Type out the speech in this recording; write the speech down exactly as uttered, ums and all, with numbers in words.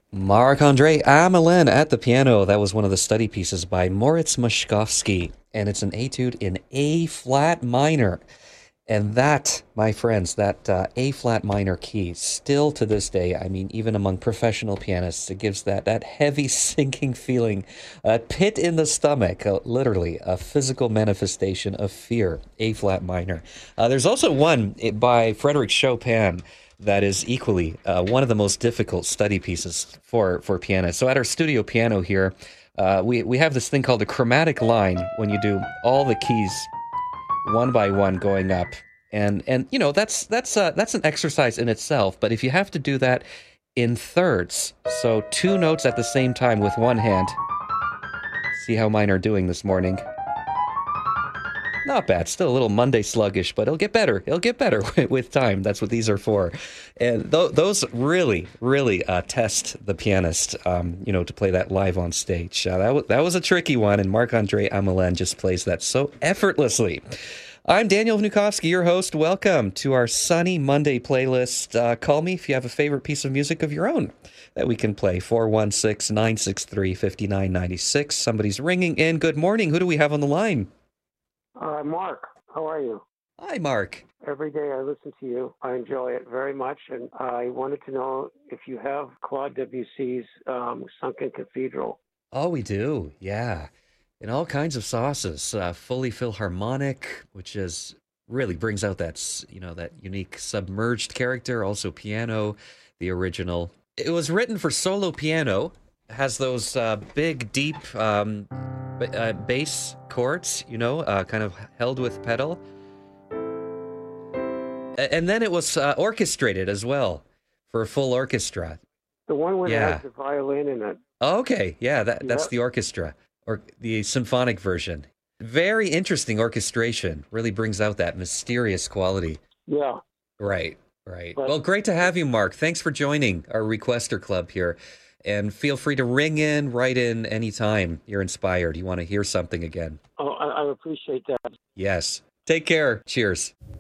Marc-Andre Amelin at the piano. That was one of the study pieces by Moritz Moszkowski, and it's an etude in A flat minor. And that, my friends, that uh, A flat minor key, still to this day, I mean, even among professional pianists, it gives that that heavy sinking feeling, a pit in the stomach, uh, literally a physical manifestation of fear. A flat minor. Uh, there's also one eh, by Frederick Chopin that is equally uh, one of the most difficult study pieces for for pianists. So at our studio piano here, uh, we we have this thing called a chromatic line when you do all the keys one by one going up, and and you know that's that's uh, that's an exercise in itself. But if you have to do that in thirds, so two notes at the same time with one hand, see how mine are doing this morning. Not bad. Still a little Monday sluggish, but it'll get better. It'll get better with time. That's what these are for. And th- those really, really uh, test the pianist, um, you know, to play that live on stage. Uh, that, w- that was a tricky one, and Marc-Andre Amelin just plays that so effortlessly. I'm Daniel Vnukovsky, your host. Welcome to our sunny Monday playlist. Uh, call me if you have a favorite piece of music of your own that we can play. four one six, nine six three, five nine nine six. Somebody's ringing in. Good morning. Who do we have on the line? Uh, Mark, how are you? Hi, Mark. Every day I listen to you. I enjoy it very much, and I wanted to know if you have Claude Debussy's um, Sunken Cathedral. Oh, we do. Yeah. In all kinds of sauces. Uh, fully Philharmonic, which is really brings out that, s- you know, that unique submerged character. Also piano, the original. It was written for solo piano. Has those uh, big, deep um, ba- uh, bass chords, you know, uh, kind of held with pedal. A- And then it was uh, orchestrated as well for a full orchestra. The one where it Yeah. has the violin in it. Okay, yeah, that that's Yep. the orchestra or the symphonic version. Very interesting orchestration. Really brings out that mysterious quality. Yeah, Right, right. but Well, great to have you, Mark. Thanks for joining our Requester Club here. And feel free to ring in, write in anytime you're inspired. You want to hear something again. oh, I, I appreciate that. Yes. Take care. Cheers.